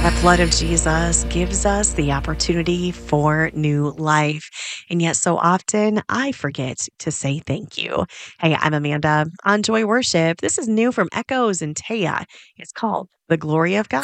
That blood of Jesus gives us the opportunity for new life. And yet, so often, I forget to say thank you. Hey, I'm Amanda on Joy Worship. This is new from Echoes and Taya. It's called The Glory of God.